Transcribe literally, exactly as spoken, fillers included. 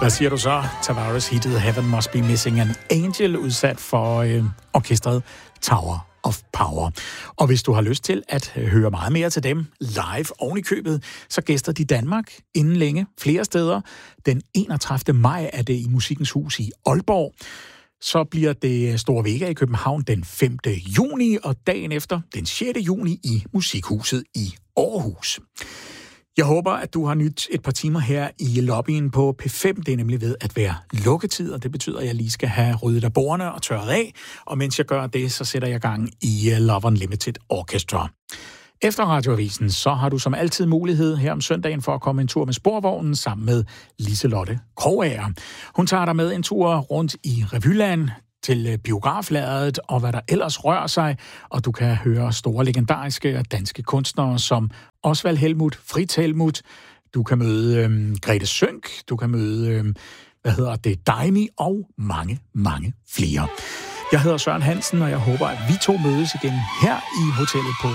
Hvad siger du så? Tavares hittede Heaven Must Be Missing an Angel, udsat for øh, orkestret Tower of Power. Og hvis du har lyst til at høre meget mere til dem live oven i købet, så gæster de Danmark inden længe flere steder. Den enogtredivte maj er det i Musikkens Hus i Aalborg. Så bliver det Store Vega i København den femte juni, og dagen efter den sjette juni i Musikhuset i Aarhus. Jeg håber, at du har nyt et par timer her i lobbyen på P fem. Det er nemlig ved at være lukketid, og det betyder, at jeg lige skal have ryddet af bordene og tørret af. Og mens jeg gør det, så sætter jeg gang i Love Unlimited Orchestra. Efter Radioavisen, så har du som altid mulighed her om søndagen for at komme en tur med sporvognen sammen med Liselotte Krogager. Hun tager dig med en tur rundt i Revyland, til biograflærredet og hvad der ellers rører sig, og du kan høre store legendariske danske kunstnere som Osvald Helmuth, Fritz Helmuth, du kan møde øhm, Grete Sønck, du kan møde, øhm, hvad hedder det, Daimi og mange, mange flere. Jeg hedder Søren Hansen, og jeg håber, at vi to mødes igen her i hotellet på